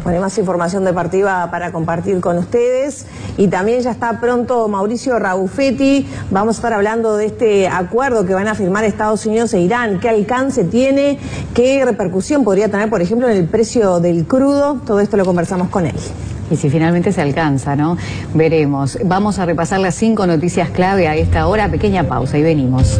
Bueno, más información deportiva para compartir con ustedes. Y también ya está pronto Mauricio Rabuffetti. Vamos a estar hablando de este acuerdo que van a firmar Estados Unidos e Irán. ¿Qué alcance tiene? ¿Qué repercusión podría tener, por ejemplo, en el precio del crudo? Todo esto lo conversamos con él. Y si finalmente se alcanza, ¿no? Veremos. Vamos a repasar las 5 noticias clave a esta hora. Pequeña pausa y venimos.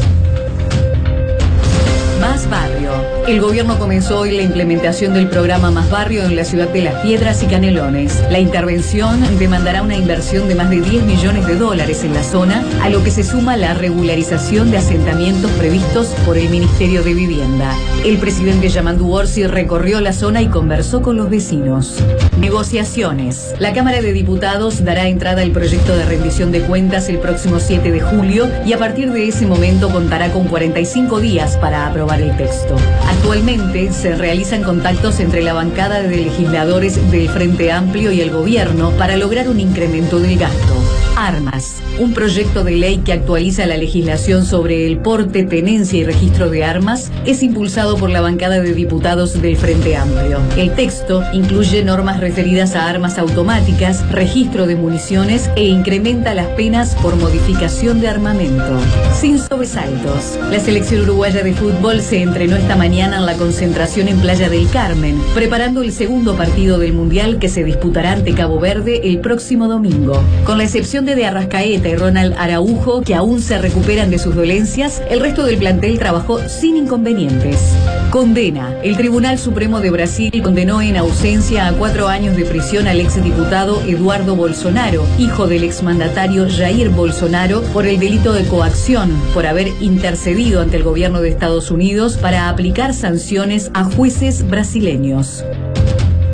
Más Barrio. El gobierno comenzó hoy la implementación del programa Más Barrio en la ciudad de Las Piedras y Canelones. La intervención demandará una inversión de más de $10 millones en la zona, a lo que se suma la regularización de asentamientos previstos por el Ministerio de Vivienda. El presidente Yamandu Orsi recorrió la zona y conversó con los vecinos. Negociaciones. La Cámara de Diputados dará entrada al proyecto de rendición de cuentas el próximo 7 de julio y a partir de ese momento contará con 45 días para aprobar el texto. Actualmente se realizan contactos entre la bancada de legisladores del Frente Amplio y el gobierno para lograr un incremento del gasto. Armas. Un proyecto de ley que actualiza la legislación sobre el porte, tenencia y registro de armas es impulsado por la bancada de diputados del Frente Amplio. El texto incluye normas referidas a armas automáticas, registro de municiones e incrementa las penas por modificación de armamento. Sin sobresaltos. La selección uruguaya de fútbol se entrenó esta mañana en la concentración en Playa del Carmen, preparando el segundo partido del Mundial que se disputará ante Cabo Verde el próximo domingo. Con la excepción de Arrascaeta y Ronald Araujo, que aún se recuperan de sus dolencias, el resto del plantel trabajó sin inconvenientes. Condena. El Tribunal Supremo de Brasil condenó en ausencia a 4 años de prisión al exdiputado Eduardo Bolsonaro, hijo del exmandatario Jair Bolsonaro, por el delito de coacción, por haber intercedido ante el gobierno de Estados Unidos para aplicar sanciones a jueces brasileños.